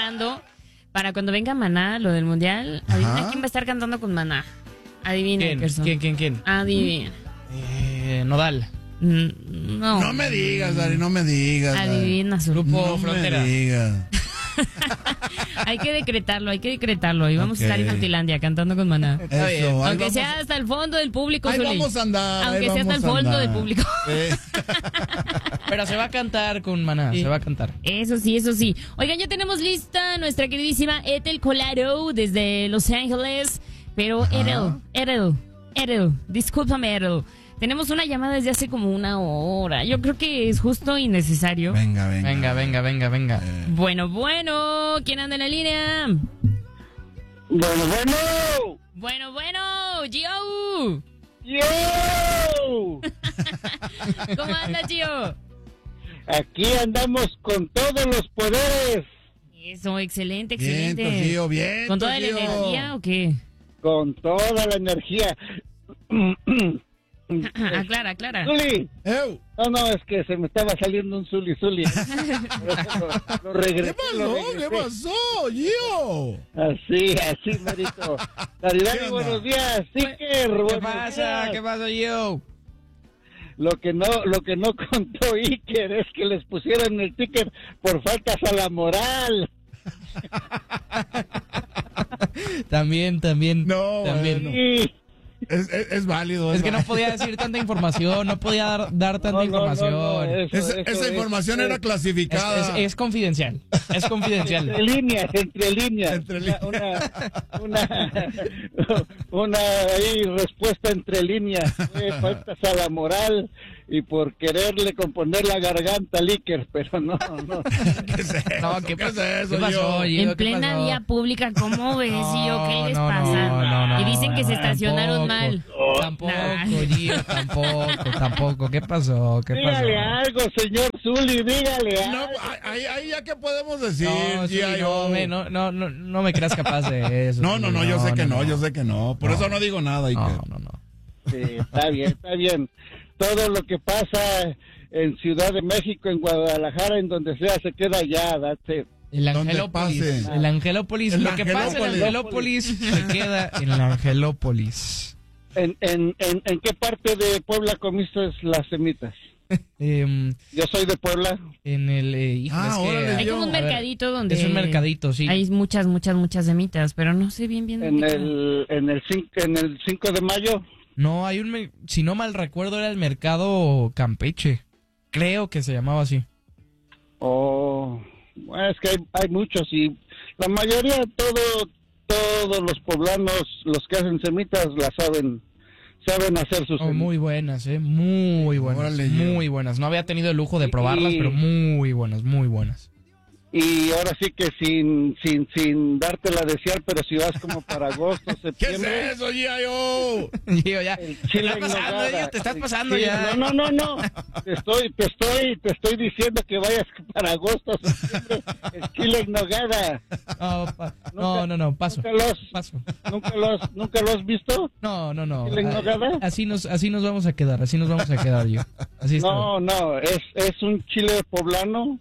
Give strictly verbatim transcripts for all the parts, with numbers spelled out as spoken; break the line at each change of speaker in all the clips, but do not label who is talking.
preparando para cuando venga Maná, lo del mundial. Adivina Ajá. quién va a estar cantando con Maná. Adivina.
¿Quién? ¿Quién, quién, quién?
Adivina.
Eh, Nodal.
No.
No me digas, Dari, no me digas.
Adivina su
grupo
no
Frontera.
Me digas.
Hay que decretarlo, hay que decretarlo. Y vamos okay. a estar en Inutilandia cantando con Maná.
Eso,
aunque
vamos,
sea hasta el fondo del público.
Ahí
Zuli.
vamos a andar.
Aunque sea hasta el fondo del público.
Sí.
Pero se va a cantar con Maná, sí. se va a cantar.
Eso sí, eso sí. Oigan, ya tenemos lista nuestra queridísima Ethel Colaro desde Los Ángeles. Pero Ethel, Ethel, Ethel, discúlpame Ethel. Tenemos una llamada desde hace como una hora. Yo creo que es justo y necesario.
Venga, venga.
Venga, venga, venga, venga.
Eh.
Bueno, bueno. ¿Quién anda en la línea?
Bueno, bueno.
Bueno, bueno. Gio.
Yo.
¿Cómo anda, Gio?
Aquí andamos con todos los poderes.
Eso, excelente, excelente.
Bien, Gio, bien.
¿Con toda
Gio.
la energía o qué?
Con toda la energía.
Aclara, aclara.
Zuli.
Ew.
No, no, es que se me estaba saliendo un Zuli, Zuli. lo, lo regresé,
¿Qué pasó?
lo regresé.
¿Qué pasó, Gio?
Así, así, Marito. Dani, buenos días. Iker,
¿Qué pasa? ¿Qué pasa, Gio?
Lo que no, lo que no contó Iker es que les pusieron el ticket por faltas a la moral.
También, también.
No,
también.
bueno.
Sí.
Es, es, es válido.
Es,
es
que
válido.
no podía decir tanta información, no podía dar, dar tanta
No, no,
información.
no, no, eso,
Es-
eso,
esa
eso,
información
eso,
era clasificada.
Es, es, es confidencial, es confidencial.
Entre líneas, entre líneas.
Entre
una, una, una, una ahí, respuesta entre líneas. Fue faltas a la moral y por quererle componer la garganta al Iker, pero no, no.
¿Qué es eso?
No, ¿qué,
¿Qué
pa-
es eso,
¿qué pasó,
Gio?
Gio?
En
¿Qué
plena
pasó?
vía pública, ¿cómo ves, Gio? ¿Qué les
no,
pasa?
No, no, no,
y dicen que
no,
se estacionaron
tampoco,
mal.
Tampoco,
Nah.
Gio, tampoco, tampoco. ¿Qué pasó? ¿Qué pasó?
Dígale algo, señor Zuli, dígale
No,
algo.
ahí, ahí ya que podemos decir,
No, sí,
Gio.
no, me, no, no, no, no me creas capaz de eso.
No, no, no, yo sé que no, yo sé que no. Por
No.
eso no digo nada, Iker.
No, no, no.
Sí, está bien, está bien. Todo lo que pasa en Ciudad de México, en Guadalajara, en donde sea, se queda allá, date.
El
Donde
Angelópolis.
pase.
El Angelópolis.
El
Lo que pasa en el
Angelópolis.
Angelópolis se queda en el Angelópolis.
¿En, en, en, ¿En qué parte de Puebla comiste las semitas?
Eh,
Yo soy de Puebla.
en el. Eh, híjole,
Ah,
es que-
órale,
Hay como un
A ver,
mercadito donde...
es un mercadito, sí.
Hay muchas, muchas, muchas semitas, pero no sé bien, bien.
En
dónde
el, en el cinco, en el cinco de mayo.
No, hay un. mer- Si no mal recuerdo, era el mercado Campeche. Creo que se llamaba así.
Oh, bueno, es que hay, hay muchos y la mayoría, todo, todos los poblanos, los que hacen semitas, las saben, saben hacer sus
Oh,
semitas.
muy buenas, eh. Muy buenas.
Órale,
muy buenas. No había tenido el lujo de probarlas,
Sí.
pero muy buenas, muy buenas.
Y ahora sí que sin, sin, sin dártela a desear, pero si vas como para agosto,
¿Qué es
septiembre.
eso, Gio?
Digo, ya.
El
Te
chile
estás
en
pasando,
nogada.
Gio, te estás pasando
Sí,
ya.
No, no, no, no. Te estoy, te estoy, te estoy diciendo que vayas para agosto, septiembre. El chile en nogada.
No, pa- no, no, no, paso.
Nunca lo has,
Paso.
nunca lo has, nunca lo has visto.
No, no, no.
¿Chile en nogada?
Así nos, así nos vamos a quedar, así nos vamos a quedar, yo. Así está.
No, no, es, es un chile poblano.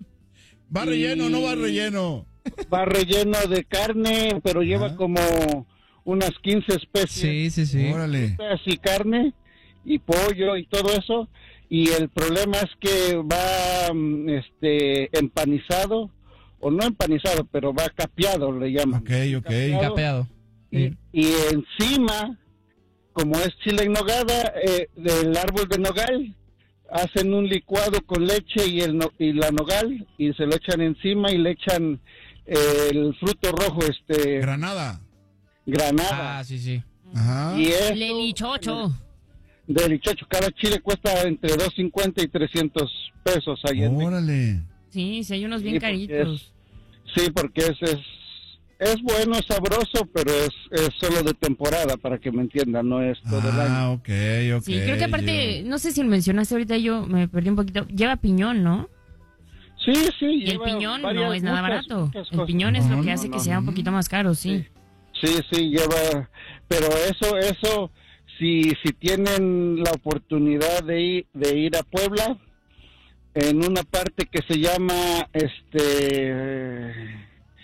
¿Va relleno o no va relleno?
Va relleno de carne, pero lleva
Ajá.
como unas quince especies.
Sí, sí, sí.
Órale.
Y carne y pollo y todo eso. Y el problema es que va mm, este empanizado, o no empanizado, pero va capeado, le llaman.
Ok, ok.
Capeado.
Capeado.
Y,
Sí.
y encima, como es chile en nogada, eh, del árbol de nogal, hacen un licuado con leche y el no- y la nogal y se lo echan encima y le echan eh, el fruto rojo, este
Granada.
granada.
Ah, sí, sí.
Ajá.
Y eso,
Lelichocho.
delichocho, cada chile cuesta entre doscientos cincuenta y trescientos pesos ahí en México.
Órale.
Sí, sí, hay unos bien
Sí, porque
caritos.
Sí, porque es, es es bueno, es sabroso, pero es, es solo de temporada, para que me entiendan, no es todo el año.
Ah, ok, ok.
Sí, creo que aparte,
Gio.
no sé si lo mencionaste ahorita, yo me perdí un poquito. Lleva piñón, ¿no?
Sí, sí.
Y el
lleva
piñón no
varias-
es nada
muchas-
barato.
muchas
El
cosas.
piñón es lo
No,
que
no,
hace que
no,
sea un
no.
poquito más caro, sí.
Sí, sí, lleva, pero eso, eso, si, si tienen la oportunidad de ir, de ir a Puebla, en una parte que se llama, este,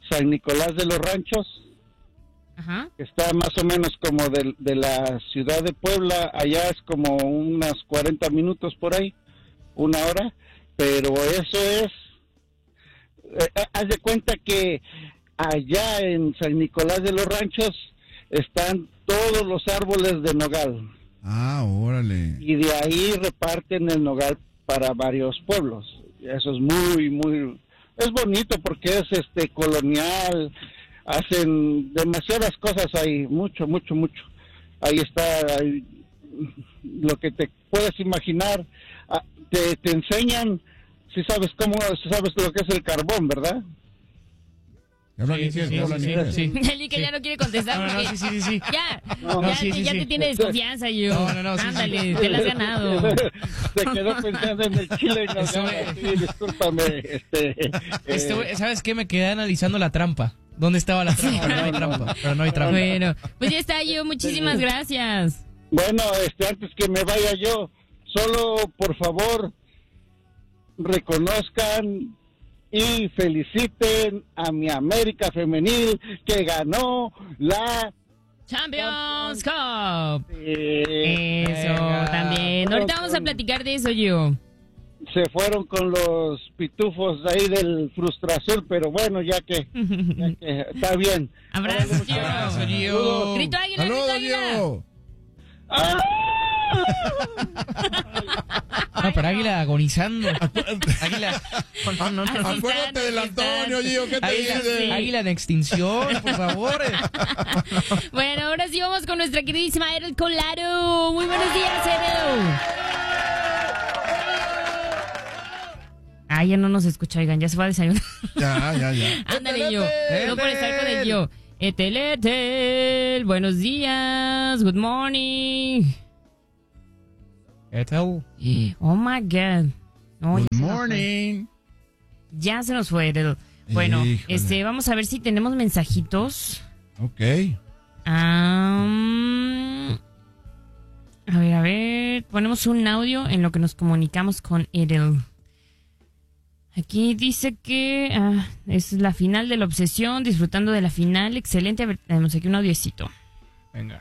San Nicolás de los Ranchos,
Ajá.
que está más o menos como de, de la ciudad de Puebla, allá es como unas cuarenta minutos por ahí, una hora, pero eso es, eh, haz de cuenta que allá en San Nicolás de los Ranchos están todos los árboles de nogal.
Ah, órale.
Y de ahí reparten el nogal para varios pueblos. Eso es muy, muy, es bonito porque es este colonial, hacen demasiadas cosas ahí, mucho, mucho, mucho. Ahí está ahí, lo que te puedes imaginar, ah, te, te enseñan, si sabes cómo, si sabes lo que es el carbón, ¿verdad?
Habla
Sí,
en
sí,
inglés,
sí,
habla
sí,
en
sí,
inglés.
sí.
El que ya no quiere contestar.
No, no,
porque
sí, sí, sí, sí.
Ya,
No,
ya,
sí,
te,
sí,
ya
sí.
te tiene desconfianza, yo.
No, no, no, sí, sí.
Ándale, te la has ganado.
Se quedó pensando en el chile y no,
Estuve-
sí, discúlpame, este, eh,
Estuve- ¿Sabes qué? Me quedé analizando la trampa. ¿Dónde estaba la trampa? Pero no hay trampa. Pero no hay trampa.
Bueno, pues ya está, yo. Muchísimas gracias.
bueno, este, antes que me vaya yo, solo por favor reconozcan y feliciten a mi América femenil que ganó la
Champions Cup.
eh,
Eso,
Venga.
también. Ahorita vamos a platicar de eso, yo.
se fueron con los pitufos ahí del Frustrasur, pero bueno, ya que, ya que está bien.
Abrazos, yo.
Abrazo, Gio.
Grito águila, grito
¡Saludos,
águila.
Diego!
¡Ah!
No, pero Águila agonizando. Águila. No, no, no.
Así
Acuérdate
están,
del
así
Antonio,
están.
Gio, ¿qué te
Águila,
dice?
Águila en extinción, por favor.
Bueno, ahora sí vamos con nuestra queridísima Erel Colaro. Muy buenos días, Erel. Ah, ya no nos escucha, oigan, ya se va a desayunar.
Ya, ya, ya.
Ándale, yo.
Etel.
No por estar con el yo. Etel, Etel, buenos días, good morning.
Etel.
Oh my God. No, ya
Good
se nos fue.
morning.
Ya se nos fue, Erel. Bueno,
Híjole.
este, vamos a ver si tenemos mensajitos.
Ok.
Am, a ver, a ver. Ponemos un audio en lo que nos comunicamos con Erel. Aquí dice que ah, es la final de la obsesión, disfrutando de la final. Excelente. A ver, tenemos aquí un audiocito.
Venga.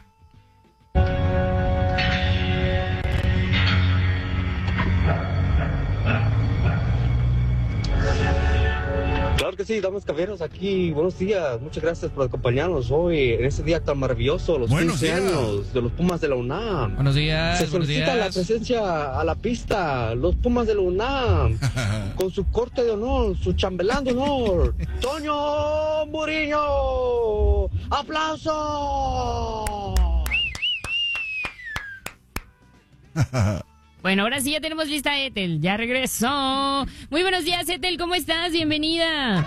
Claro que sí, damas y caballeros, aquí, buenos días, muchas gracias por acompañarnos hoy en este día tan maravilloso, los
Buenos
quince
días.
años de los Pumas de la UNAM.
Buenos días,
Se
buenos
solicita la
días.
presencia a la pista, los Pumas de la UNAM, con su corte de honor, su chambelán de honor, Toño Muriño. ¡Aplauso!
Bueno, ahora sí ya tenemos lista a Ethel. Ya regresó. Muy buenos días, Ethel. ¿Cómo estás? Bienvenida.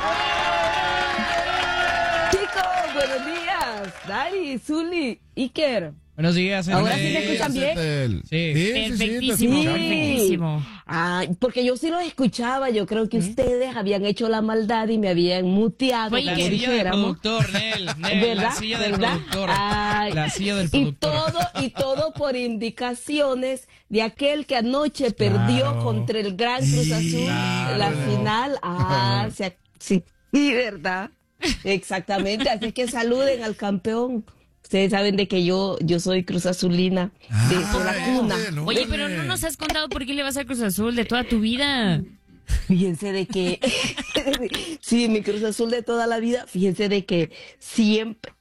Chicos, buenos días. Dari, Zuli, Iker.
Buenos días,
Ahora
Etel.
sí se escuchan bien.
Etel.
Sí.
Sí, sí, sí, te
Perfectísimo,
escuchamos.
perfectísimo.
Ah, porque yo sí los escuchaba. Yo creo que ustedes habían hecho la maldad y me habían muteado.
Fue
La
como
Iker.
silla del
dijéramos.
productor, Nel. Nel,
¿Verdad?
la silla del
¿Verdad?
productor.
Ay,
La silla del
y
productor.
todo, y todo por indicaciones de aquel que anoche perdió
Claro.
contra el Gran Cruz Azul
claro.
la final. Ah, se- sí, sí, ¿verdad? Exactamente. Así que saluden al campeón. Ustedes saben de que yo, yo soy Cruz Azulina
Ah,
desde la cuna.
órale,
Oye,
órale.
pero no nos has contado por qué le vas a Cruz Azul de toda tu vida.
Fíjense de que, sí, mi Cruz Azul de toda la vida, fíjense de que siempre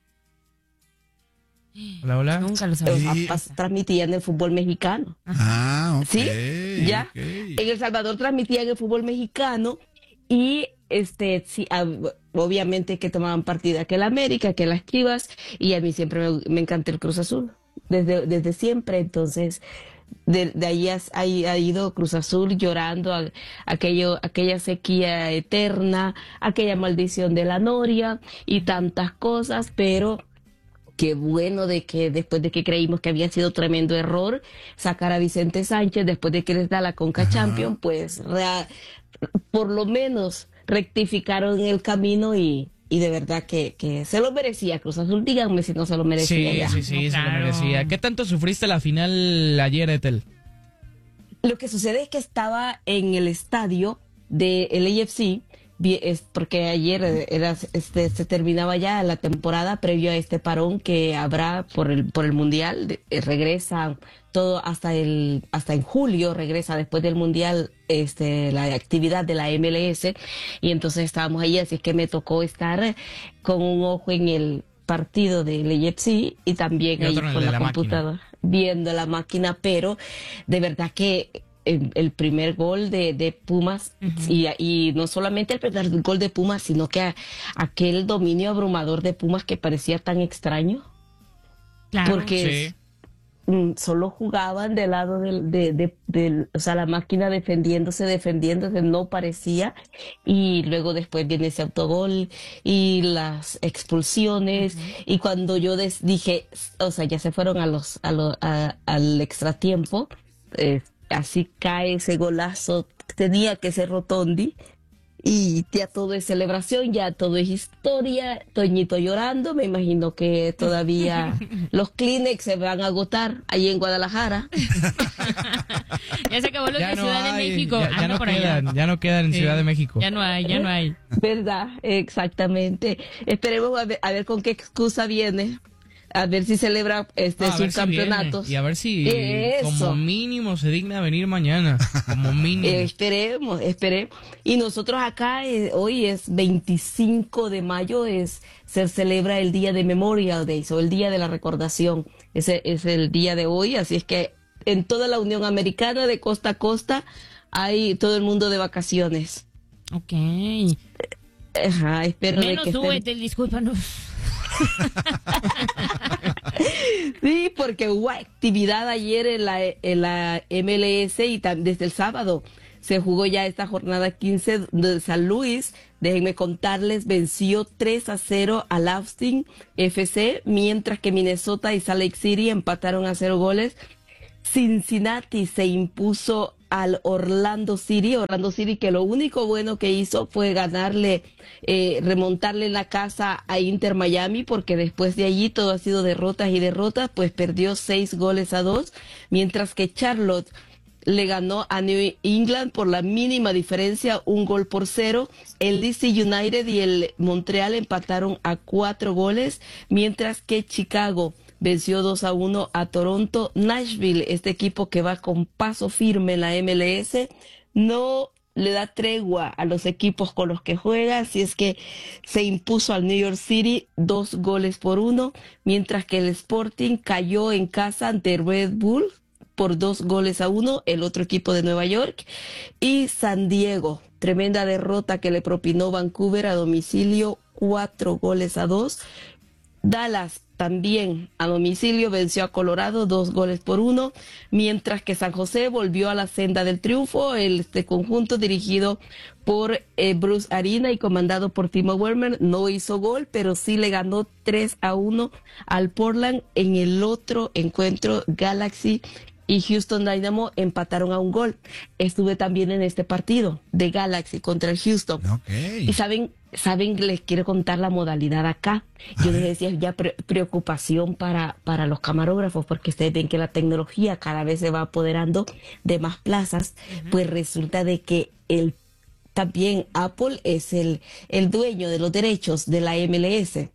Hola, hola.
Nunca lo
los
sabía.
Sí.
papás transmitían el fútbol mexicano.
Ah, ok.
¿Sí? ¿Ya?
ok.
En El Salvador transmitían el fútbol mexicano y este sí, ab- obviamente que tomaban partida que el América, que las Chivas, y a mí siempre me, me encanta el Cruz Azul, desde, desde siempre. Entonces, de, de ahí has- ha, ha ido Cruz Azul llorando a, aquello, aquella sequía eterna, aquella maldición de la Noria y tantas cosas, pero qué bueno de que después de que creímos que había sido tremendo error sacar a Vicente Sánchez después de que les da la Conca
Ajá.
Champions, pues rea- por lo menos rectificaron el camino y, y de verdad que, que se lo merecía Cruz Azul. Díganme si no se lo merecía
Sí,
ya.
sí, sí,
No,
se lo
claro.
merecía. ¿Qué tanto sufriste la final ayer, Etel?
Lo que sucede es que estaba en el estadio del A F C vi- es porque ayer era, este, se terminaba ya la temporada previo a este parón que habrá por el, por el Mundial. De- eh, regresa todo hasta el, hasta en julio, regresa después del Mundial, este, la actividad de la M L S, y entonces estábamos ahí, así es que me tocó estar con un ojo en el partido del A F C y también
Y
ahí
otro en el
con
de
la,
la máquina.
computadora viendo la máquina, pero de verdad que el, el primer gol de, de Pumas, y, y no solamente el primer gol de Pumas, sino que a- aquel dominio abrumador de Pumas que parecía tan extraño,
Claro.
porque
Sí.
mm, solo jugaban del lado del, de, de- del- o sea, la máquina defendiéndose, defendiéndose, no parecía, y luego después viene ese autogol y las expulsiones, y cuando yo des- dije, o sea, ya se fueron a los, a lo- a- al extratiempo, eh, así cae ese golazo, tenía que ser Rotondi, y ya todo es celebración, ya todo es historia. Toñito llorando, me imagino que todavía los Kleenex se van a agotar ahí en Guadalajara.
Ya se acabó lo
Ya
de
no
Ciudad
hay,
de México.
ya, ya
Anda
no
por allá.
quedan, ya no quedan en
Sí.
Ciudad de México.
Ya no hay, ya no hay.
¿Verdad? Exactamente. Esperemos a ver, a ver con qué excusa viene. A ver si celebra este
Ah, a ver
sus
si
campeonatos.
viene. Y a ver si
Eso.
como mínimo se digna venir mañana. Como mínimo.
Eh, esperemos, esperemos. Y nosotros acá, eh, hoy es veinticinco de mayo, es, se celebra el día de Memorial Day, o el día de la recordación. Ese es el día de hoy, así es que en toda la Unión Americana, de costa a costa, hay todo el mundo de vacaciones.
Ok.
Ajá, espero de
Menos
que
tú,
estén-
Ethel, discúlpanos.
Sí, porque hubo actividad ayer en la, en la M L S y tam- desde el sábado se jugó ya esta jornada quince de San Luis. Déjenme contarles, venció tres a cero al Austin F C, mientras que Minnesota y Salt Lake City empataron a cero goles. Cincinnati se impuso al Orlando City, Orlando City que lo único bueno que hizo fue ganarle, eh, remontarle en la casa a Inter Miami, porque después de allí todo ha sido derrotas y derrotas, pues perdió seis goles a dos, mientras que Charlotte le ganó a New England por la mínima diferencia, un gol por cero. El D C United y el Montreal empataron a cuatro goles, mientras que Chicago venció dos a uno a Toronto. Nashville, este equipo que va con paso firme en la M L S, no le da tregua a los equipos con los que juega, así es que se impuso al New York City dos goles por uno, mientras que el Sporting cayó en casa ante Red Bull por dos goles a uno, el otro equipo de Nueva York. Y San Diego, tremenda derrota que le propinó Vancouver a domicilio, cuatro goles a dos. Dallas también a domicilio venció a Colorado dos goles por uno, mientras que San José volvió a la senda del triunfo. El, este conjunto dirigido por eh, Bruce Arena y comandado por Timo Werner no hizo gol, pero sí le ganó tres a uno al Portland. En el otro encuentro, Galaxy y Houston Dynamo empataron a un gol. Estuve también en este partido de Galaxy contra el Houston.
Ok.
Y saben, saben, les quiero contar la modalidad acá. Yo les decía ya pre- preocupación para, para los camarógrafos, porque ustedes ven que la tecnología cada vez se va apoderando de más plazas. Pues resulta de que el también Apple es el, el dueño de los derechos de la M L S.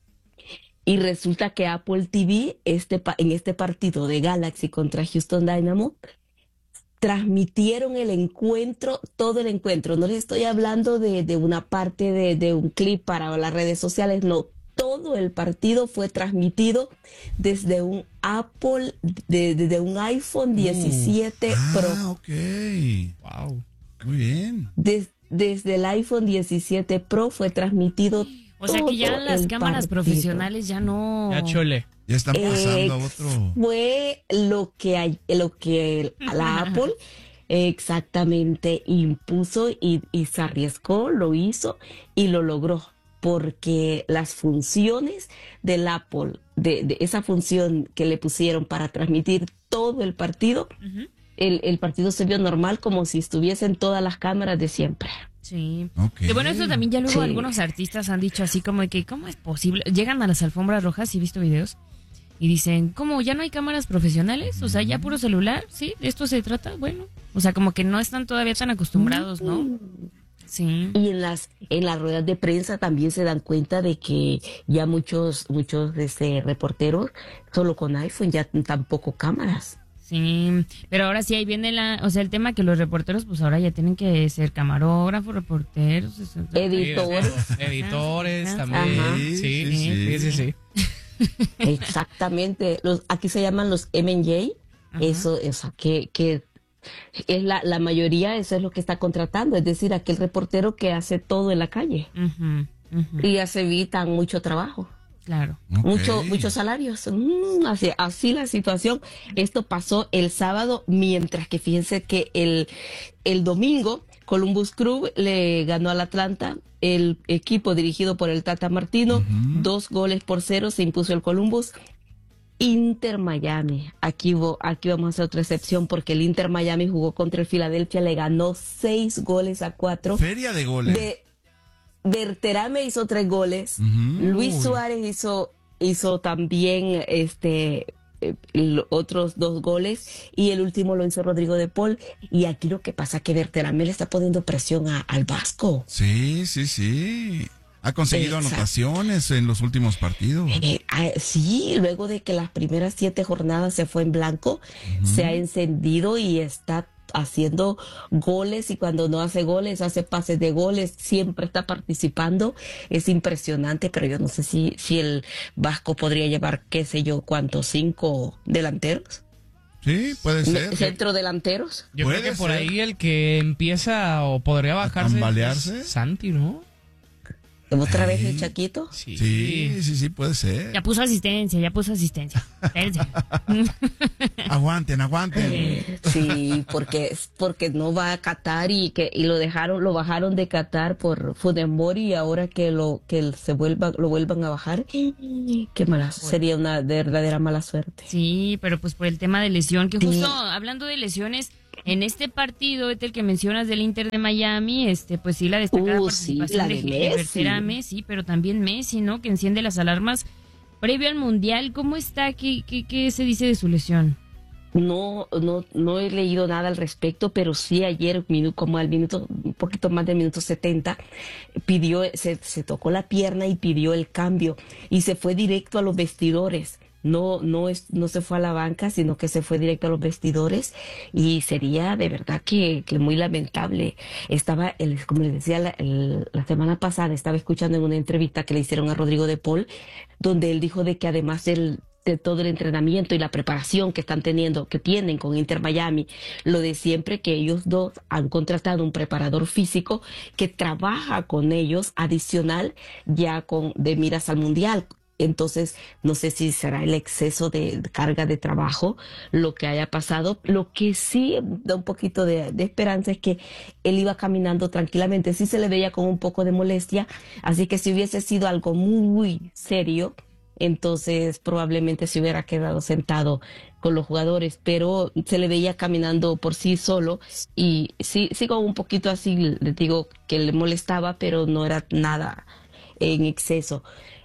Y resulta que Apple T V, este, pa- en este partido de Galaxy contra Houston Dynamo, transmitieron el encuentro, todo el encuentro. No les estoy hablando de, de una parte de, de un clip para las redes sociales, no. Todo el partido fue transmitido desde un Apple, de- desde un iPhone diecisiete Pro.
Ah, ok.
Wow.
Muy bien.
Des- desde el iPhone diecisiete Pro fue transmitido.
O sea que ya
todo
las
el
cámaras
partido.
profesionales ya no...
Ya chole.
Ya están pasando a
Eh,
otro.
Fue lo que hay, lo que la Apple exactamente impuso y, y se arriesgó, lo hizo y lo logró, porque las funciones del Apple, de, de esa función que le pusieron para transmitir todo el partido, el, el partido se vio normal, como si estuviesen todas las cámaras de siempre.
Sí.
Ok.
Que bueno, eso también ya luego
Sí.
algunos artistas han dicho así como de que, ¿cómo es posible? Llegan a las alfombras rojas, y he visto videos, y dicen, ¿cómo? ¿Ya no hay cámaras profesionales? O sea, ¿ya puro celular? ¿Sí? ¿De esto se trata? Bueno. O sea, como que no están todavía tan acostumbrados, ¿no? Sí.
Y en las en las ruedas de prensa también se dan cuenta de que ya muchos muchos este, reporteros solo con iPhone, ya tampoco cámaras.
Sí, pero ahora sí ahí viene la, o sea, el tema que los reporteros pues ahora ya tienen que ser camarógrafos, reporteros,
editores,
editores
Ajá.
también. Sí, sí, sí, sí, sí.
Exactamente. Los aquí se llaman los M J.
Ajá.
Eso, eso que que es la la mayoría, eso es lo que está contratando, es decir, aquel reportero que hace todo en la calle.
Ujú, ujú.
Y ya se evitan mucho trabajo.
Claro.
Ok.
Mucho, muchos salarios. Mm, así, así la situación. Esto pasó el sábado, mientras que fíjense que el, el domingo Columbus Crew le ganó al Atlanta, el equipo dirigido por el Tata Martino,
Ujú.
dos goles por cero se impuso el Columbus. Inter Miami, aquí, vo- aquí vamos a hacer otra excepción porque el Inter Miami jugó contra el Philadelphia, le ganó seis goles a cuatro.
Feria de goles.
De, Berterame hizo tres goles.
Ujú.
Luis Suárez hizo, hizo también este eh, l- otros dos goles y el último lo hizo Rodrigo de Paul. Y aquí lo que pasa es que Berterame le está poniendo presión a- al Vasco.
Sí, sí, sí. Ha conseguido
Exacto.
anotaciones en los últimos partidos.
Eh, ah, sí, luego de que las primeras siete jornadas se fue en blanco, se ha encendido y está haciendo goles, y cuando no hace goles, hace pases de goles, siempre está participando. Es impresionante, pero yo no sé si, si el Vasco podría llevar, qué sé yo, cuántos, cinco delanteros,
Sí, puede ser.
centro delanteros.
Yo
Puede
creo que por
ser.
ahí el que empieza o podría bajarse
tambalearse?
es Santi, ¿no?
Otra vez
Ay.
el Chaquito.
Sí.
Sí, sí, sí, puede ser.
Ya puso asistencia, ya puso asistencia. Espérense.
Aguanten, aguanten.
Sí, porque porque no va a Qatar y que y lo dejaron, lo bajaron de Qatar por Fudembori, y ahora que lo que se vuelva lo vuelvan a bajar, qué mala, sería una verdadera mala suerte.
Sí, pero pues por el tema de lesión, que
Sí.
justo hablando de lesiones, en este partido, este el que mencionas del Inter de Miami, este pues sí la destacada
Uh,
participación
sí, la
de,
de
de
Messi.
Berterame, sí, pero también Messi, ¿no? Que enciende las alarmas previo al Mundial. ¿Cómo está? ¿Qué, qué, qué se dice de su lesión?
No, no, no he leído nada al respecto, pero sí ayer, minu- como al minuto, un poquito más del minuto setenta, pidió, se, se tocó la pierna y pidió el cambio y se fue directo a los vestidores. No, no es, no se fue a la banca, sino que se fue directo a los vestidores, y sería de verdad que, que muy lamentable. Estaba, el, como les decía la, el- la semana pasada, estaba escuchando en una entrevista que le hicieron a Rodrigo de Paul, donde él dijo de que además del, de todo el entrenamiento y la preparación que están teniendo, que tienen con Inter Miami, lo de siempre, que ellos dos han contratado un preparador físico que trabaja con ellos adicional ya con de miras al Mundial. Entonces, no sé si será el exceso de carga de trabajo lo que haya pasado. Lo que sí da un poquito de, de esperanza es que él iba caminando tranquilamente. Sí se le veía con un poco de molestia, así que si hubiese sido algo muy serio, entonces probablemente se hubiera quedado sentado con los jugadores, pero se le veía caminando por sí solo, y sí, sí con un poquito así, les digo que le molestaba, pero no era nada en exceso.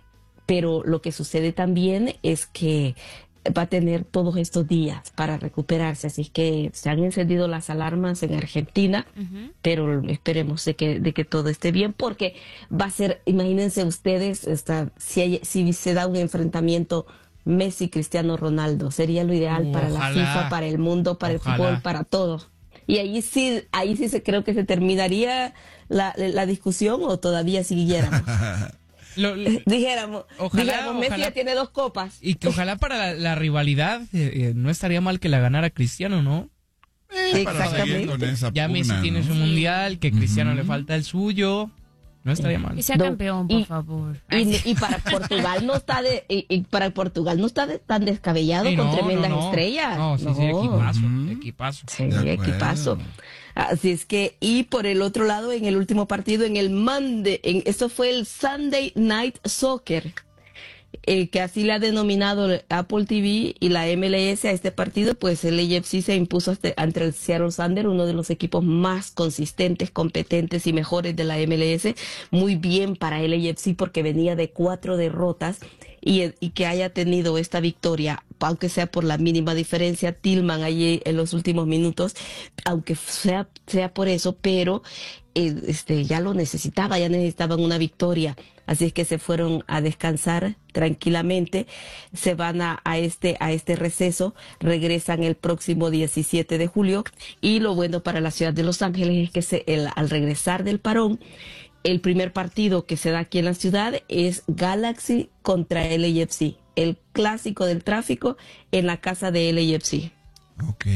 Pero lo que sucede también es que va a tener todos estos días para recuperarse, así que se han encendido las alarmas en Argentina,
Ujú.
pero esperemos de que, de que todo esté bien, porque va a ser, imagínense ustedes, esta, si, hay- si se da un enfrentamiento Messi, Cristiano Ronaldo, sería lo ideal
Uh,
para la
ojalá.
FIFA, para el mundo, para
Ojalá.
el fútbol, para todo. Y ahí sí, ahí sí se creo que se terminaría la, la discusión, o todavía siguiéramos.
Lo- lo-
Dijéramos,
Ojalá,
dijéramos, Messi
ojalá.
ya tiene dos copas.
y que ojalá para la, la rivalidad eh, eh, no estaría mal que la ganara Cristiano, ¿no?
Eh, para
Exactamente.
seguir con esa
Ya Messi
pugna,
tiene
¿no?
su mundial, que Cristiano
Ujú.
le falta el suyo. No estaría mal.
Que sea
No,
campeón, por
y-
favor.
Y, y para Portugal no está de, y, y para Portugal no está de- tan descabellado
Sí,
con
no,
tremendas
no, no.
estrellas.
No, sí, sí,
No.
equipazo,
Ujú.
equipazo.
Sí,
De acuerdo.
equipazo. Así es que, y por el otro lado, en el último partido, en el Monday, en, esto fue el Sunday Night Soccer, eh, que así le ha denominado el Apple T V y la M L S a este partido, pues el A F C se impuso este- ante el Seattle Sounders, uno de los equipos más consistentes, competentes y mejores de la M L S. Muy bien para el A F C porque venía de cuatro derrotas y, y que haya tenido esta victoria, aunque sea por la mínima diferencia, Tillman allí en los últimos minutos, aunque sea, sea por eso, pero eh, este, ya lo necesitaba, ya necesitaban una victoria. Así es que se fueron a descansar tranquilamente, se van a, a este a este receso, regresan el próximo diecisiete de julio, y lo bueno para la ciudad de Los Ángeles es que se, el, al regresar del parón, el primer partido que se da aquí en la ciudad es Galaxy contra L A F C, el clásico del tráfico en la casa de L A F C.
Ok.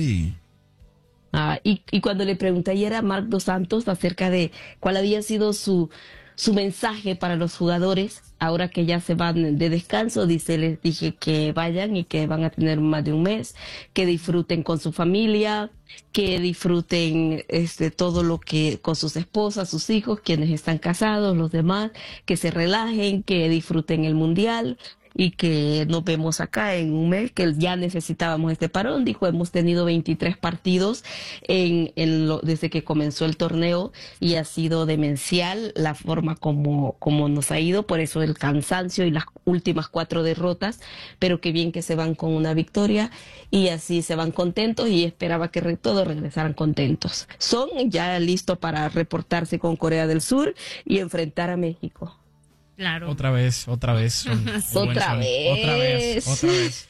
Ah, y, y cuando le pregunté ayer a Marc Dos Santos acerca de cuál había sido su su mensaje para los jugadores, ahora que ya se van de descanso, dice, les dije que vayan y que van a tener más de un mes, que disfruten con su familia, que disfruten este todo lo que con sus esposas, sus hijos, quienes están casados, los demás, que se relajen, que disfruten el mundial y que nos vemos acá en un mes, que ya necesitábamos este parón. Dijo, hemos tenido veintitrés partidos en, en lo, desde que comenzó el torneo y ha sido demencial la forma como, como nos ha ido, por eso el cansancio y las últimas cuatro derrotas, pero qué bien que se van con una victoria y así se van contentos, y esperaba que re, todos regresaran contentos. Son ya listos para reportarse con Corea del Sur y enfrentar a México.
Claro.
Otra vez, otra vez. Un, un
otra, vez.
otra vez. Otra vez.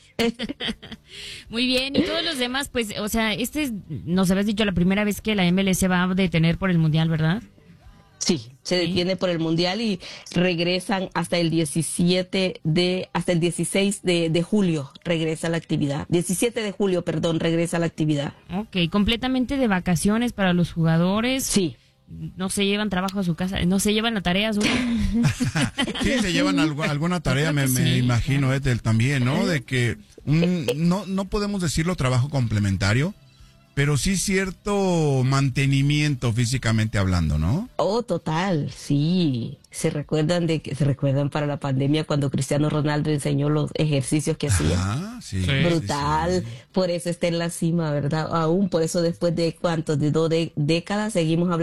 Muy bien, y todos los demás, pues, o sea, este es, nos habías dicho la primera vez que la M L S va a detener por el Mundial, ¿verdad?
Sí, se detiene por el Mundial y regresan hasta el diecisiete de, hasta el dieciséis de, de julio regresa la actividad. diecisiete de julio, perdón, regresa la actividad.
Ok, completamente de vacaciones para los jugadores.
Sí.
No se llevan trabajo a su casa, no se llevan la tarea. Su...
Sí, se llevan algo, alguna tarea, me, me
Sí,
imagino,
claro.
Ethel, también, ¿no? De que un, no, no podemos decirlo trabajo complementario, pero sí cierto mantenimiento físicamente hablando, ¿no?
Oh, total, sí. Se recuerdan de que se recuerdan para la pandemia cuando Cristiano Ronaldo enseñó los ejercicios que hacía.
Ah, sí.
Sí.
sí,
Brutal,
sí.
por eso está en la cima, ¿verdad? Aún por eso después de cuántos, de dos de- décadas seguimos hablando